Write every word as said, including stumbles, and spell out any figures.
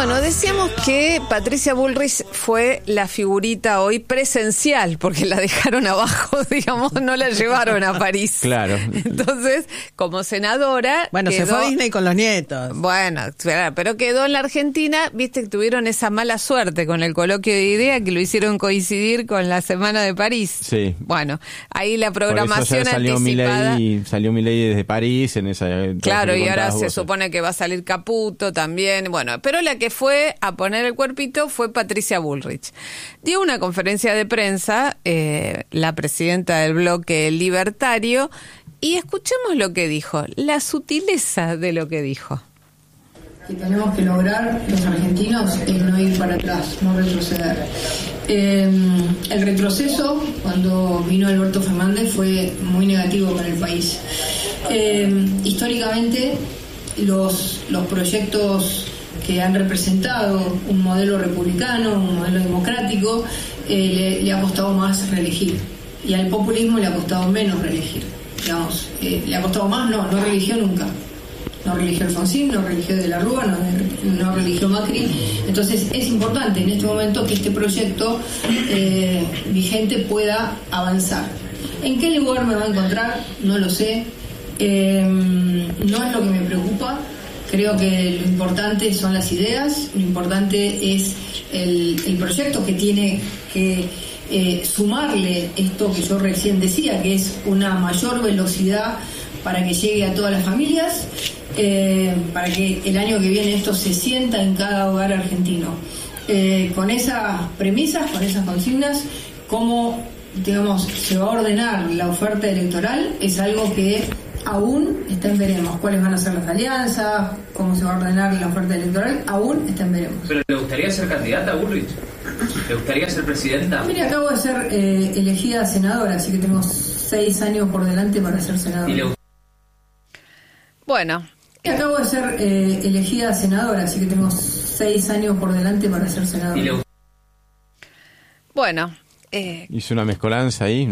Bueno, decíamos que Patricia Bullrich fue la figurita hoy presencial, porque la dejaron abajo, digamos, no la llevaron a París. Claro. Entonces, como senadora... Bueno, quedó, se fue a Disney con los nietos. Bueno, pero quedó en la Argentina, viste que tuvieron esa mala suerte con el coloquio de idea que lo hicieron coincidir con la Semana de París. Sí. Bueno, ahí la programación Por eso ya salió anticipada... Milei, salió Milei desde París en esa... Claro, y ahora se vos. supone que va a salir Caputo también, bueno, pero la que fue a poner el cuerpito fue Patricia Bullrich. Dio una conferencia de prensa, eh, la presidenta del bloque libertario, y escuchemos lo que dijo, la sutileza de lo que dijo. Que tenemos que lograr los argentinos es no ir para atrás, no retroceder. Eh, el retroceso cuando vino Alberto Fernández fue muy negativo para el país. Eh, históricamente los, los proyectos que han representado un modelo republicano, un modelo democrático, eh, le, le ha costado más reelegir, y al populismo le ha costado menos reelegir. Digamos, eh, le ha costado más, no, no reeligió nunca. No religió Alfonsín, no religió De la Rúa, no, no religió Macri. Entonces es importante en este momento que este proyecto eh, vigente pueda avanzar. ¿En qué lugar me va a encontrar? No lo sé. Eh, no es lo que me preocupa. Creo que lo importante son las ideas, lo importante es el, el proyecto que tiene que eh, sumarle esto que yo recién decía, que es una mayor velocidad para que llegue a todas las familias, eh, para que el año que viene esto se sienta en cada hogar argentino. Eh, con esas premisas, con esas consignas, cómo, digamos, se va a ordenar la oferta electoral es algo que aún está en veremos. ¿Cuáles van a ser las alianzas? ¿Cómo se va a ordenar la oferta electoral? Aún está en veremos. ¿Pero le gustaría ser candidata a Bullrich? ¿Le gustaría ser presidenta? Mire, acabo de ser eh, elegida senadora, así que tengo seis años por delante para ser senadora. ¿Y le Bueno. Acabo de ser eh, elegida senadora, así que tengo seis años por delante para ser senadora. Bueno. Eh... Hizo una mezcolanza ahí.